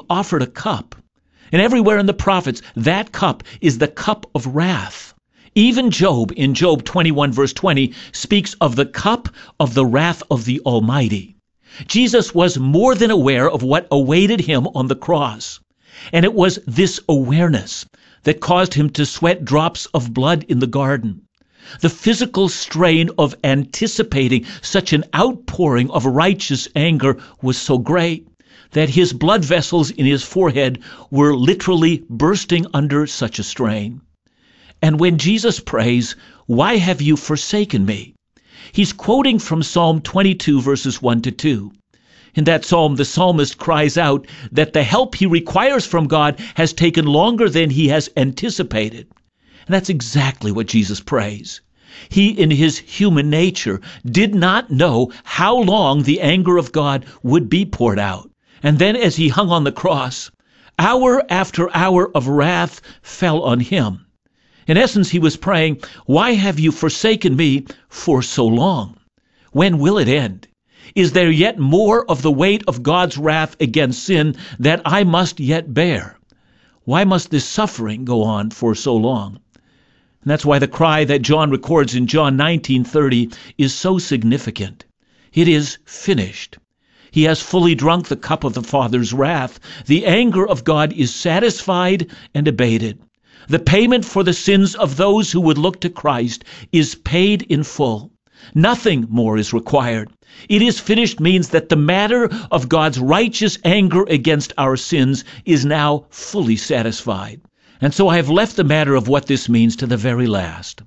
offered a cup. And everywhere in the prophets, that cup is the cup of wrath. Even Job, in Job 21 verse 20, speaks of the cup of the wrath of the Almighty. Jesus was more than aware of what awaited him on the cross. And it was this awareness that caused him to sweat drops of blood in the garden. The physical strain of anticipating such an outpouring of righteous anger was so great that his blood vessels in his forehead were literally bursting under such a strain. And when Jesus prays, "Why have you forsaken me?" he's quoting from Psalm 22 verses 1 to 2. In that psalm, the psalmist cries out that the help he requires from God has taken longer than he has anticipated. And that's exactly what Jesus prays. He, in his human nature, did not know how long the anger of God would be poured out. And then as he hung on the cross, hour after hour of wrath fell on him. In essence, he was praying, "Why have you forsaken me for so long? When will it end? Is there yet more of the weight of God's wrath against sin that I must yet bear? Why must this suffering go on for so long?" And that's why the cry that John records in John 19:30 is so significant. It is finished. He has fully drunk the cup of the Father's wrath. The anger of God is satisfied and abated. The payment for the sins of those who would look to Christ is paid in full. Nothing more is required. It is finished means that the matter of God's righteous anger against our sins is now fully satisfied. And so I have left the matter of what this means to the very last.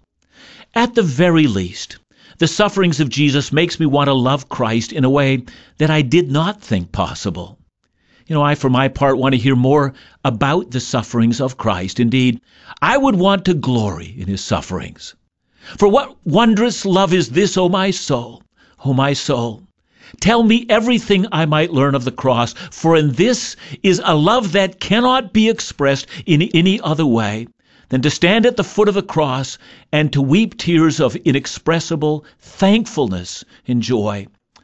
At the very least, the sufferings of Jesus makes me want to love Christ in a way that I did not think possible. I, for my part, want to hear more about the sufferings of Christ. Indeed, I would want to glory in his sufferings. For what wondrous love is this, O my soul, O my soul? Tell me everything I might learn of the cross, for in this is a love that cannot be expressed in any other way than to stand at the foot of the cross and to weep tears of inexpressible thankfulness and joy.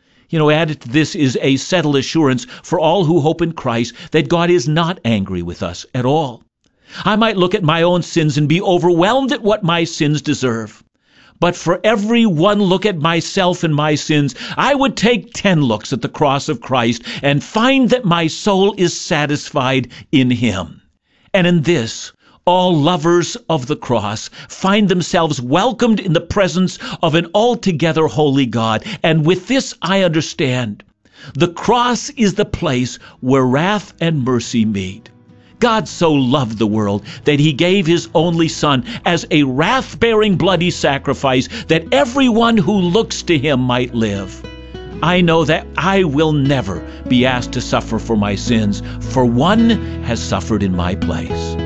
Added to this is a settled assurance for all who hope in Christ that God is not angry with us at all. I might look at my own sins and be overwhelmed at what my sins deserve. But for every one look at myself and my sins, I would take 10 looks at the cross of Christ and find that my soul is satisfied in him. And in this, all lovers of the cross find themselves welcomed in the presence of an altogether holy God. And with this I understand. The cross is the place where wrath and mercy meet. God so loved the world that he gave his only Son as a wrath-bearing bloody sacrifice that everyone who looks to him might live. I know that I will never be asked to suffer for my sins, for one has suffered in my place.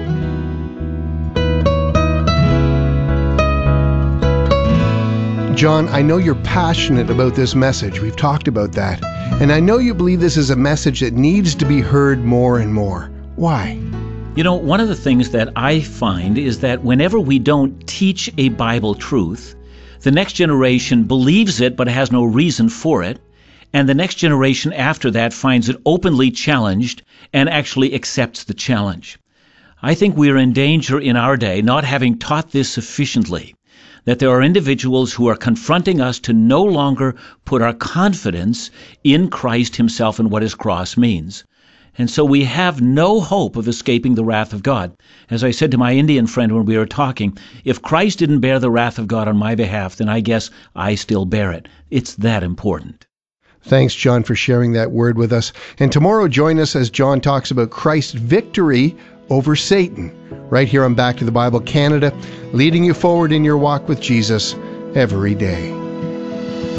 John, I know you're passionate about this message. We've talked about that. And I know you believe this is a message that needs to be heard more and more. Why? One of the things that I find is that whenever we don't teach a Bible truth, the next generation believes it but has no reason for it, and the next generation after that finds it openly challenged and actually accepts the challenge. I think we are in danger in our day, not having taught this sufficiently, that there are individuals who are confronting us to no longer put our confidence in Christ himself and what his cross means. And so we have no hope of escaping the wrath of God. As I said to my Indian friend when we were talking, if Christ didn't bear the wrath of God on my behalf, then I guess I still bear it. It's that important. Thanks, John, for sharing that word with us. And tomorrow, join us as John talks about Christ's victory over Satan, right here on Back to the Bible Canada, leading you forward in your walk with Jesus every day.